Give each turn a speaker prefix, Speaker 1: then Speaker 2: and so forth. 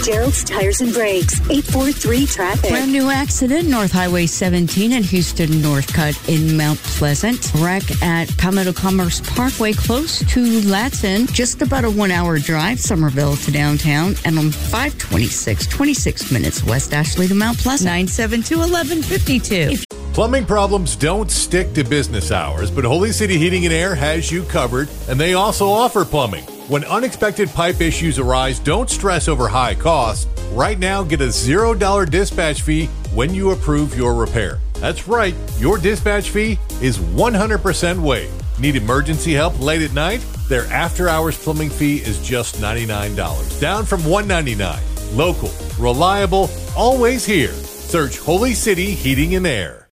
Speaker 1: Gerald's Tires and Brakes, 843-TRAFFIC.
Speaker 2: Brand new accident, North Highway 17 and Houston Northcutt in Mount Pleasant. Wreck at Palmetto Commerce Parkway close to Latson. Just about a 1-hour drive, Somerville to downtown. And on 526, 26 minutes west Ashley to Mount Pleasant. 972-1152.
Speaker 3: Plumbing problems don't stick to business hours, but Holy City Heating and Air has you covered, and they also offer plumbing. When unexpected pipe issues arise, don't stress over high costs. Right now, get a $0 dispatch fee when you approve your repair. That's right, your dispatch fee is 100% waived. Need emergency help late at night? Their after-hours plumbing fee is just $99, down from $199. Local, reliable, always here. Search Holy City Heating and Air.